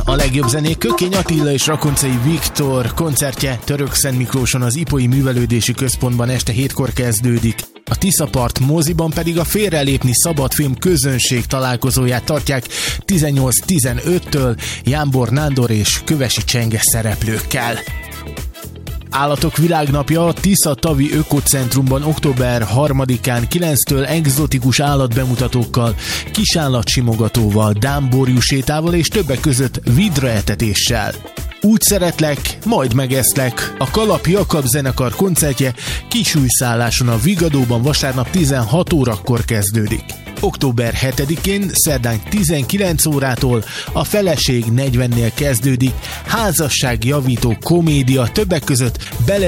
A legjobb zenék Kökény Attila és Rakoncai Viktor koncertje Törökszentmiklóson az Ipoi Művelődési Központban este 7-kor kezdődik. A Tiszapart moziban pedig a Félrelépni szabadfilm közönség találkozóját tartják 18-15-től Jámbor Nándor és Kövesi Csenge szereplőkkel. Állatok világnapja a Tisza-tavi Ökocentrumban október 3-án 9-től egzotikus állatbemutatókkal, kisállatsimogatóval, dámborjúsétával és többek között vidraetetéssel. Úgy szeretlek, majd megeszlek. A Kalap Jakab zenekar koncertje Kisújszálláson a Vigadóban vasárnap 16 órakor kezdődik. Október 7-én szerdán 19 órától a Feleség 40-nél kezdődik házasságjavító komédia, többek között